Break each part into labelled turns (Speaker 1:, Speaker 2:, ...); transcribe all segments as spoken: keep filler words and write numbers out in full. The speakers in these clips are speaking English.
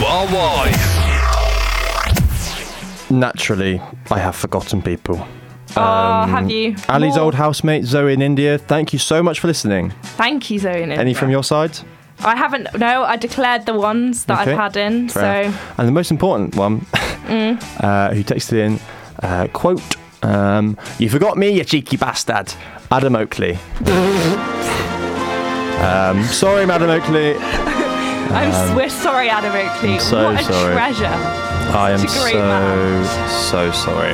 Speaker 1: are why.
Speaker 2: Naturally, I have forgotten people.
Speaker 3: Oh, um, have you?
Speaker 2: Ali's
Speaker 3: More?
Speaker 2: old housemate, Zoe in India. Thank you so much for listening.
Speaker 3: Thank you, Zoe in India.
Speaker 2: Any from your side?
Speaker 3: I haven't. No, I declared the ones that
Speaker 2: Okay.
Speaker 3: I've had in.
Speaker 2: Fair.
Speaker 3: So.
Speaker 2: And the most important one,
Speaker 3: mm.
Speaker 2: uh, who texted in, uh, quote, um, "You forgot me, you cheeky bastard." Adam Oakley. um, sorry, Madam Oakley.
Speaker 3: I'm
Speaker 2: Um,
Speaker 3: we're sorry, Adam Oakley.
Speaker 2: I'm so
Speaker 3: what a
Speaker 2: sorry.
Speaker 3: treasure.
Speaker 2: I am
Speaker 3: Such a great
Speaker 2: so,
Speaker 3: man.
Speaker 2: so sorry.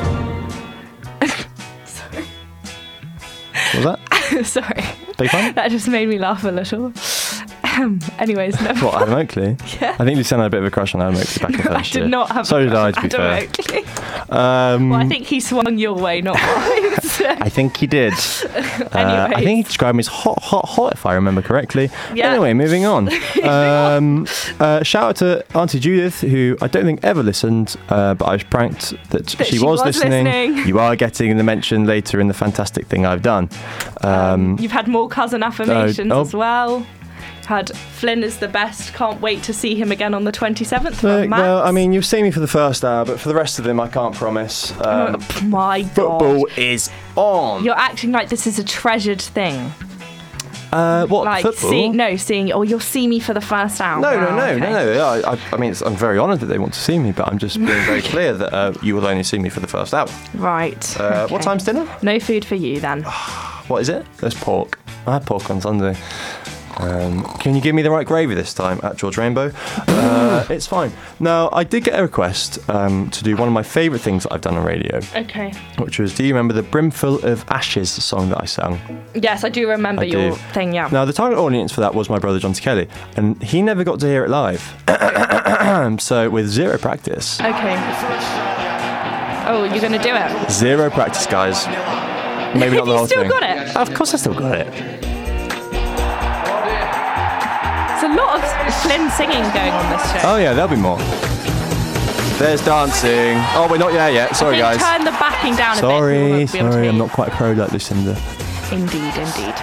Speaker 3: Sorry.
Speaker 2: What was that?
Speaker 3: Sorry.
Speaker 2: Big fun?
Speaker 3: That just made me laugh a little. Um, anyways, no.
Speaker 2: What, Adam Oakley?
Speaker 3: Yeah.
Speaker 2: I think Luciana had a bit of a crush on Adam Oakley back in
Speaker 3: I
Speaker 2: first
Speaker 3: did
Speaker 2: year.
Speaker 3: not have
Speaker 2: So
Speaker 3: a
Speaker 2: did I, to be
Speaker 3: Adam
Speaker 2: fair.
Speaker 3: Oakley.
Speaker 2: Um,
Speaker 3: Well, I think he swung your way, not mine. so-
Speaker 2: I think he did. Uh, I
Speaker 3: Anyways.
Speaker 2: think he described me as hot, hot, hot, if I remember correctly.
Speaker 3: Yeah.
Speaker 2: Anyway, moving on. um, uh, shout out to Auntie Judith, who I don't think ever listened, uh, but I was pranked that,
Speaker 3: That
Speaker 2: she,
Speaker 3: she
Speaker 2: was,
Speaker 3: was
Speaker 2: listening.
Speaker 3: listening.
Speaker 2: You are getting the mention later in the fantastic thing I've done. Um,
Speaker 3: You've had more cousin affirmations
Speaker 2: oh.
Speaker 3: as well. Had Flynn is the best. Can't wait to see him again on the twenty-seventh. from
Speaker 2: Look,
Speaker 3: Max.
Speaker 2: no, I mean, you've seen me for the first hour, but for the rest of them, I can't promise. Um,
Speaker 3: Oh, my God.
Speaker 2: football is on.
Speaker 3: You're acting like this is a treasured thing.
Speaker 2: Uh, what,
Speaker 3: Like,
Speaker 2: football?
Speaker 3: see, no, seeing, or you'll see me for the first hour.
Speaker 2: No, no,
Speaker 3: Wow,
Speaker 2: no,
Speaker 3: okay.
Speaker 2: no, no. Yeah, I, I mean, it's, I'm very honoured that they want to see me, but I'm just being very clear that uh, you will only see me for the first hour.
Speaker 3: Right.
Speaker 2: Uh,
Speaker 3: okay.
Speaker 2: What time's dinner?
Speaker 3: No food for you then.
Speaker 2: What is it? There's pork. I had pork on Sunday. Um, can you give me the right gravy this time at George Rainbow? Uh, it's fine. Now, I did get a request um, to do one of my favourite things that I've done on radio,
Speaker 3: Okay.
Speaker 2: which was, do you remember the Brimful of Ashes song that I sang?
Speaker 3: Yes, I do remember
Speaker 2: I
Speaker 3: your
Speaker 2: do.
Speaker 3: thing, yeah.
Speaker 2: Now, the target audience for that was my brother John T. Kelly, and he never got to hear it live. So, with zero practice,
Speaker 3: Okay. Oh, you're going to do it?
Speaker 2: zero practice, guys. Maybe not the
Speaker 3: You
Speaker 2: whole
Speaker 3: still
Speaker 2: thing.
Speaker 3: got it?
Speaker 2: Of course, I still got it.
Speaker 3: There's a lot of Flynn singing going on this show.
Speaker 2: Oh yeah, there'll be more. There's dancing. Oh, we're not there yet. Sorry,
Speaker 3: Flynn,
Speaker 2: guys.
Speaker 3: turn the backing down a bit.
Speaker 2: Sorry,
Speaker 3: We won't be able to
Speaker 2: sorry.
Speaker 3: hear
Speaker 2: I'm
Speaker 3: you.
Speaker 2: not quite pro like Lucinda.
Speaker 3: Indeed, indeed.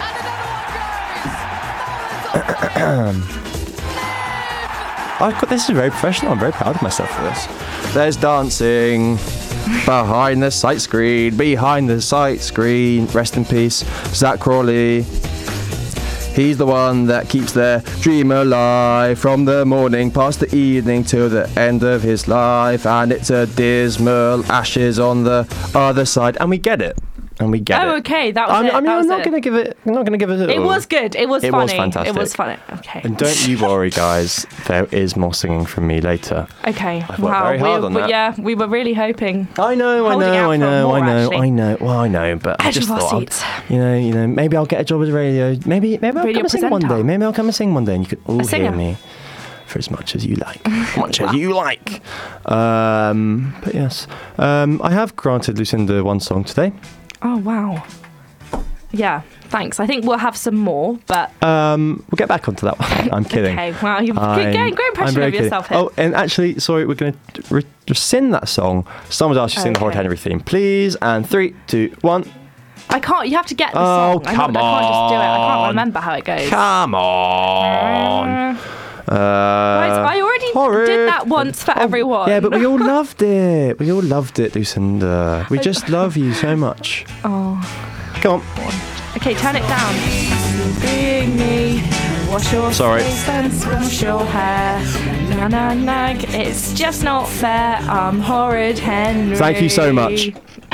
Speaker 2: I've got, this is very professional. I'm very proud of myself for this. There's dancing behind the sight screen. Behind the sight screen. Rest in peace, Zach Crawley. He's the one that keeps their dream alive from the morning past the evening till the end of his life. And it's a dismal ashes on the other side. And we get it. And we get
Speaker 3: Oh,
Speaker 2: it.
Speaker 3: okay, that was
Speaker 2: I'm,
Speaker 3: it.
Speaker 2: I mean,
Speaker 3: that
Speaker 2: I'm
Speaker 3: was
Speaker 2: not
Speaker 3: it.
Speaker 2: going to give it. I'm not going to give it.
Speaker 3: It
Speaker 2: all.
Speaker 3: was good. It was
Speaker 2: It
Speaker 3: funny.
Speaker 2: was fantastic.
Speaker 3: It was funny. Okay.
Speaker 2: And don't you worry, guys. There is more singing from me later.
Speaker 3: Okay.
Speaker 2: I've worked
Speaker 3: wow.
Speaker 2: very hard
Speaker 3: we,
Speaker 2: on
Speaker 3: we-
Speaker 2: that.
Speaker 3: Yeah, we were really hoping.
Speaker 2: I know, I
Speaker 3: Holding out
Speaker 2: know,
Speaker 3: for
Speaker 2: I know,
Speaker 3: more,
Speaker 2: I know,
Speaker 3: actually.
Speaker 2: I know. Well, I know, but I
Speaker 3: Edge
Speaker 2: just
Speaker 3: of our
Speaker 2: thought, I'll-
Speaker 3: seats.
Speaker 2: you know, you know, maybe I'll get a job at the radio. Maybe, maybe I'll
Speaker 3: Radio
Speaker 2: come and sing one
Speaker 3: presenter.
Speaker 2: day. Maybe I'll come and sing one day, and you could all
Speaker 3: A
Speaker 2: hear
Speaker 3: singer.
Speaker 2: me for as much as you like, as much as you like. Um, but yes, um, I have granted Lucinda one song today.
Speaker 3: Oh, wow. Yeah, thanks. I think we'll have some more, but...
Speaker 2: Um, we'll get back onto that one. I'm kidding.
Speaker 3: Okay, wow, you're
Speaker 2: I'm-
Speaker 3: getting great
Speaker 2: I'm
Speaker 3: impression
Speaker 2: very
Speaker 3: of
Speaker 2: kidding.
Speaker 3: yourself here.
Speaker 2: Oh, and actually, sorry, we're going to re- rescind that song. Someone's asked you to sing the Horrid
Speaker 3: Okay.
Speaker 2: Henry theme, please. And three, two, one.
Speaker 3: I can't, you have to get the
Speaker 2: Oh,
Speaker 3: song. I'm
Speaker 2: come
Speaker 3: not, I can't just do it. I can't
Speaker 2: on.
Speaker 3: remember how it goes.
Speaker 2: Come on.
Speaker 3: Uh,
Speaker 2: Uh,
Speaker 3: Guys, I already
Speaker 2: horrid.
Speaker 3: did that once for
Speaker 2: Oh,
Speaker 3: everyone.
Speaker 2: Yeah, but we all loved it. We all loved it, Lucinda. We just love you so much.
Speaker 3: Oh.
Speaker 2: Come on.
Speaker 3: Okay, turn it down. Bring me, wash your
Speaker 2: Sorry.
Speaker 3: face and squash your hair. Na na na, it's just not fair. I'm Horrid Henry.
Speaker 2: Thank you so much.